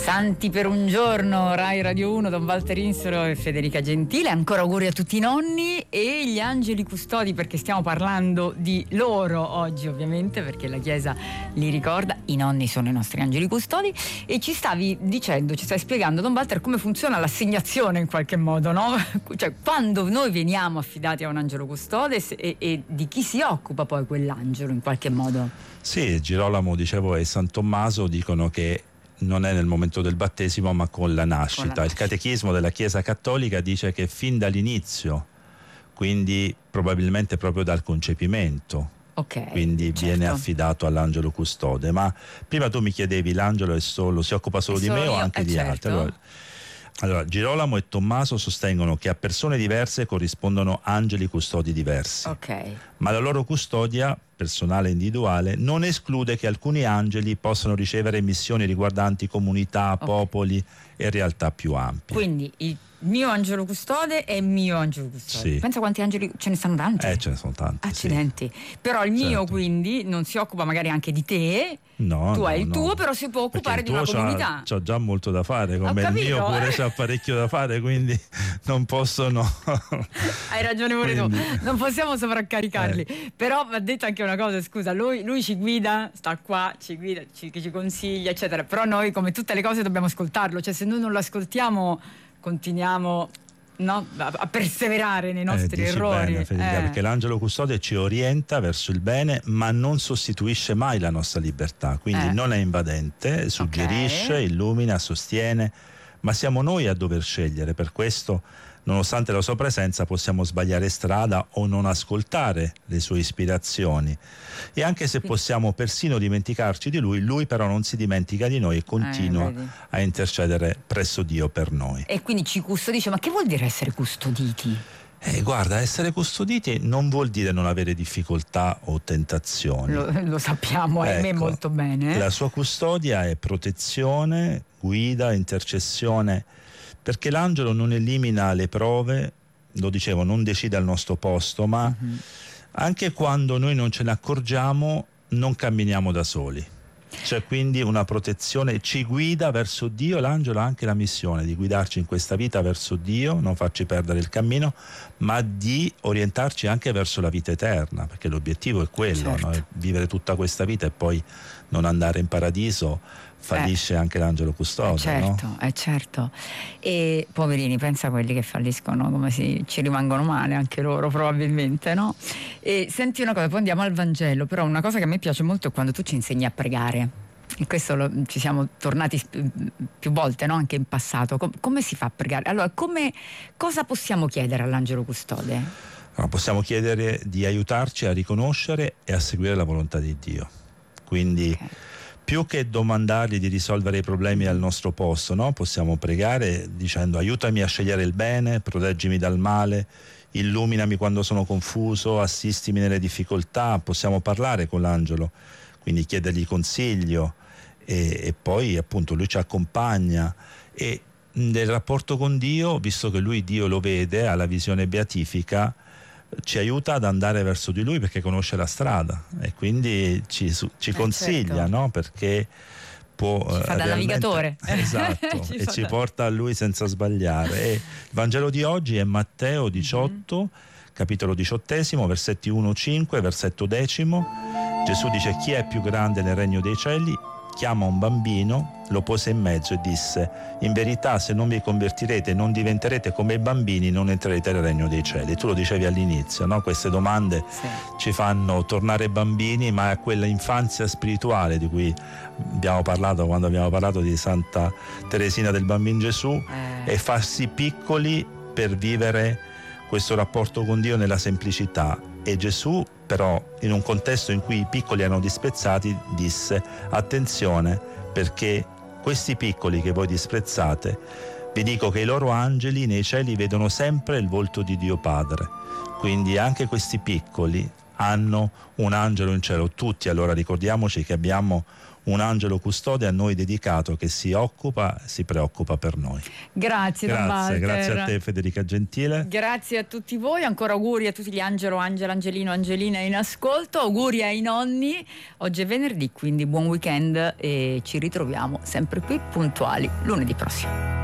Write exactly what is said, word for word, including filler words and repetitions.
Santi per un giorno, Rai Radio uno, Don Walter Insolo e Federica Gentile. Ancora auguri a tutti i nonni e gli angeli custodi, perché stiamo parlando di loro oggi, ovviamente, perché la Chiesa li ricorda. I nonni sono i nostri angeli custodi. E ci stavi dicendo, ci stai spiegando, Don Walter, come funziona l'assegnazione in qualche modo, no? Cioè, quando noi veniamo affidati a un angelo custode e, e di chi si occupa poi quell'angelo in qualche modo? Sì, Girolamo, dicevo, e San Tommaso dicono che non è nel momento del battesimo ma con la nascita. Con la nascita. Il catechismo della Chiesa Cattolica dice che fin dall'inizio, quindi probabilmente proprio dal concepimento, okay, quindi certo, viene affidato all'angelo custode. Ma prima tu mi chiedevi, l'angelo è solo, si occupa solo è di solo me io? o anche eh, di certo. altri? Allora, Allora, Girolamo e Tommaso sostengono che a persone diverse corrispondono angeli custodi diversi, okay, ma la loro custodia personale e individuale non esclude che alcuni angeli possano ricevere missioni riguardanti comunità, okay, popoli e realtà più ampie. Quindi il mio angelo custode è il mio angelo custode. Sì. Pensa quanti angeli, ce ne stanno tanti. Eh, ce ne sono tanti. Accidenti. Sì. Però il mio, certo, quindi non si occupa magari anche di te. No, tu no, hai il no. però si può occupare di una comunità. C'ho già molto da fare, come il mio pure c'ha parecchio da fare, quindi non posso no. Hai ragione pure tu, non possiamo sovraccaricarli. Eh. Però va detto anche una cosa, scusa, lui, lui ci guida, sta qua, ci guida, ci, ci consiglia, eccetera. Però noi, come tutte le cose, dobbiamo ascoltarlo. Cioè, se noi non lo ascoltiamo, continuiamo, no, a perseverare nei nostri eh, errori. Bene, Federica, eh. perché l'angelo custode ci orienta verso il bene, ma non sostituisce mai la nostra libertà, quindi eh. non è invadente, suggerisce, okay, illumina, sostiene, ma siamo noi a dover scegliere. Per questo, nonostante la sua presenza, possiamo sbagliare strada o non ascoltare le sue ispirazioni, e anche se possiamo persino dimenticarci di lui, lui però non si dimentica di noi e continua eh, a intercedere presso Dio per noi. E quindi ci custodisce. Ma che vuol dire essere custoditi? Eh, guarda, essere custoditi non vuol dire non avere difficoltà o tentazioni. Lo, lo sappiamo, ahimè, ecco, molto bene. La sua custodia è protezione, guida, intercessione, perché l'angelo non elimina le prove, lo dicevo, non decide al nostro posto, ma uh-huh. anche quando noi non ce ne accorgiamo, non camminiamo da soli. C'è quindi una protezione, ci guida verso Dio. L'angelo ha anche la missione di guidarci in questa vita verso Dio, non farci perdere il cammino, ma di orientarci anche verso la vita eterna, perché l'obiettivo è quello, certo, no? Vivere tutta questa vita e poi non andare in paradiso. Fallisce eh, anche l'angelo custode, eh certo, no? Eh certo. E poverini, pensa a quelli che falliscono, come si, ci rimangono male anche loro probabilmente, no? E senti una cosa, poi andiamo al Vangelo, però una cosa che a me piace molto è quando tu ci insegni a pregare. E questo lo, ci siamo tornati più volte, no? Anche in passato. Com- come si fa a pregare? Allora, come, cosa possiamo chiedere all'angelo custode? Allora, possiamo chiedere di aiutarci a riconoscere e a seguire la volontà di Dio. Quindi okay, più che domandargli di risolvere i problemi al nostro posto, no? Possiamo pregare dicendo: aiutami a scegliere il bene, proteggimi dal male, illuminami quando sono confuso, assistimi nelle difficoltà. Possiamo parlare con l'angelo, quindi chiedergli consiglio, e, e poi appunto lui ci accompagna. E nel rapporto con Dio, visto che lui Dio lo vede, ha la visione beatifica, ci aiuta ad andare verso di lui perché conosce la strada e quindi ci, ci eh consiglia, certo, no? Perché può ci fa da navigatore, esatto, ci e ci da... porta a lui senza sbagliare. E il Vangelo di oggi è Matteo diciotto, mm-hmm, capitolo diciottesimo, versetti uno cinque, versetto decimo. Gesù dice: chi è più grande nel regno dei cieli? Chiama un bambino, lo pose in mezzo e disse: in verità, se non vi convertirete e non diventerete come i bambini, non entrerete nel regno dei cieli. Tu lo dicevi all'inizio, no? Queste domande sì, ci fanno tornare bambini, ma è quella infanzia spirituale di cui abbiamo parlato quando abbiamo parlato di Santa Teresina del Bambino Gesù, eh. e farsi piccoli per vivere questo rapporto con Dio nella semplicità. E Gesù però, in un contesto in cui i piccoli erano disprezzati, disse: attenzione, perché questi piccoli che voi disprezzate, vi dico che i loro angeli nei cieli vedono sempre il volto di Dio Padre. Quindi anche questi piccoli hanno un angelo in cielo, tutti. Allora ricordiamoci che abbiamo un angelo custode a noi dedicato che si occupa, si preoccupa per noi. Grazie, Don Grazie, Walter. grazie a te Federica Gentile. Grazie a tutti voi, ancora auguri a tutti gli Angelo, Angela, Angelino, Angelina in ascolto, auguri ai nonni. Oggi è venerdì, quindi buon weekend e ci ritroviamo sempre qui puntuali lunedì prossimo.